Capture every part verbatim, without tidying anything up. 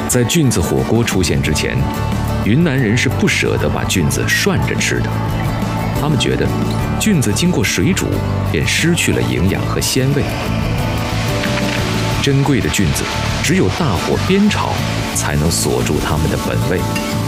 在菌子火锅出现之前，云南人是不舍得把菌子涮着吃的。他们觉得，菌子经过水煮便失去了营养和鲜味。珍贵的菌子，只有大火煸炒，才能锁住它们的本味。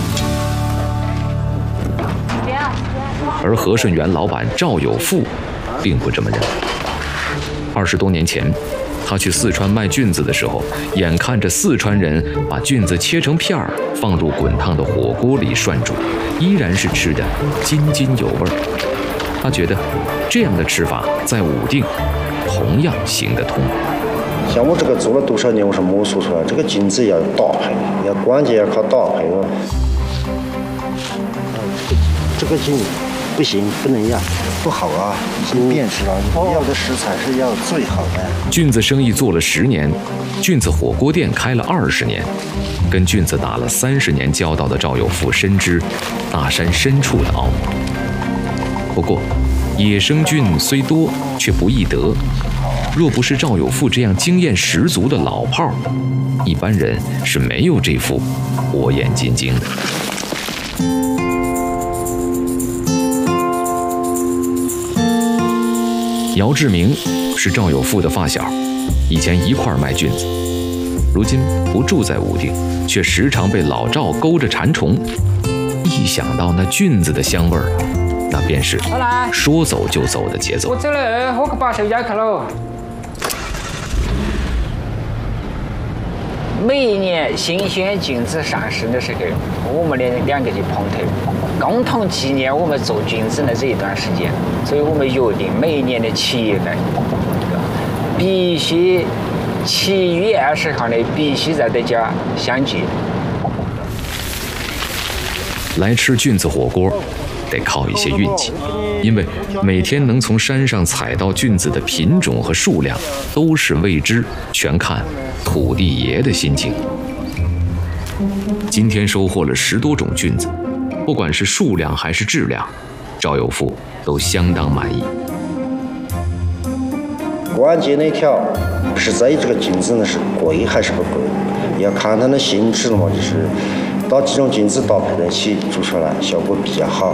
而和顺园老板赵有富，并不这么认为。二十多年前，他去四川卖菌子的时候，眼看着四川人把菌子切成片儿，放入滚烫的火锅里涮煮，依然是吃得津津有味儿。他觉得这样的吃法在武定同样行得通。 像我这个做了多少年，我是摸索出来，这个菌子要搭配，要关键要靠搭配哦。这个菌不行，不能要，不好啊，已经变质了。你要的食材是要最好的。 菌子生意做了十年，菌子火锅店开了二十年，跟菌子打了三十年交道的赵有富深知大山深处的奥秘。不过，野生菌虽多，却不易得。若不是赵有富这样经验十足的老炮，一般人是没有这副火眼金睛的。姚志明是赵有富的发小，以前一块儿卖菌子，如今不住在武定，却时常被老赵勾着馋虫。一想到那菌子的香味儿，那便是说走就走的节奏。 我走了，我可把手压开了。每一年新鲜菌子上市的时候，我们两两个就碰头，共同纪念我们做菌子的这一段时间。所以我们约定每一年的七月份，必须七月二十号内必须在这家相聚。 来吃菌子火锅，得靠一些运气，因为每天能从山上采到菌子的品种和数量都是未知，全看土地爷的心情。今天收获了十多种菌子，不管是数量还是质量，赵有富都相当满意。 关键那条不是在于这个菌子呢是贵还是不贵，要看它的性质嘛，就是把几种菌子搭配在一起煮出来，效果比较好。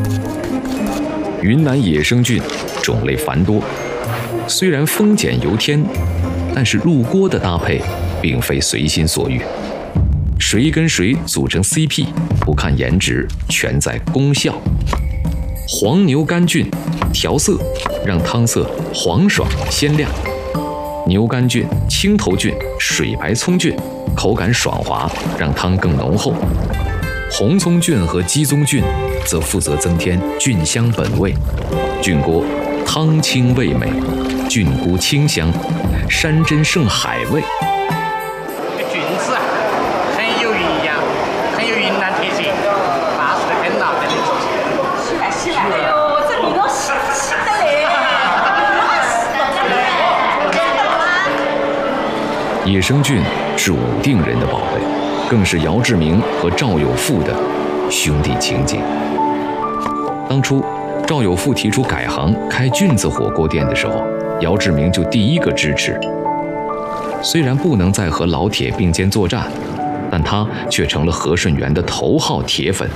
云南野生菌种类繁多，虽然丰俭由天，但是入锅的搭配并非随心所欲。谁跟谁组成 C P， 不看颜值，全在功效。黄牛肝菌调色，让汤色黄爽鲜亮；牛肝菌、青头菌、水白葱菌口感爽滑，让汤更浓厚。红葱菌和鸡枞菌则负责增添菌香本味。菌锅汤清味美，菌菇清香，山珍胜海味。 这菌子很有营养，很有云南特色，巴适得很呐，真的。 洗来洗来，哎呦，这里头洗洗的嘞， 野生菌是武定人的宝贝，更是姚志明和赵有富的兄弟情结。当初赵有富提出改行开菌子火锅店的时候，姚志明就第一个支持。虽然不能再和老铁并肩作战，但他却成了和顺园的头号铁粉。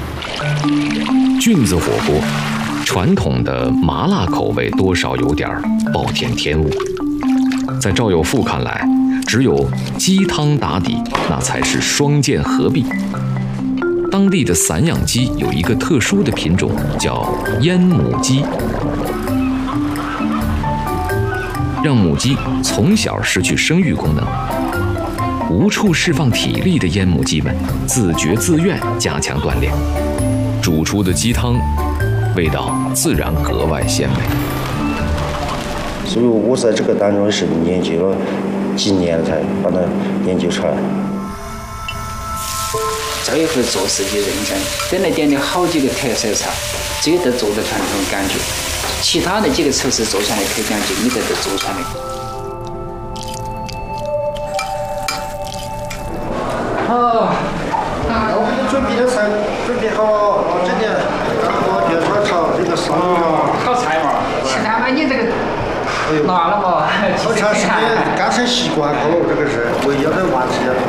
菌子火锅，传统的麻辣口味多少有点暴殄天物，在赵有富看来，只有鸡汤打底，那才是双剑合璧。当地的散养鸡有一个特殊的品种，叫阉母鸡，让母鸡从小失去生育功能，无处释放体力的阉母鸡们自觉自愿加强锻炼，煮出的鸡汤味道自然格外鲜美。 所以我在这个当中是研究了几年才把它研究出来。 赵有富做事就认真，点来点的好几个特色菜，只有得做得出来那种感觉。其他的几个厨师做出来的口感就没得得做出来的。 好，那我们准备的菜准备好，这点然后别说炒这个烧肉。 炒菜嘛，吃他妈你这个拿了嘛， 好长时间，刚才习惯后，这个是唯一的完成。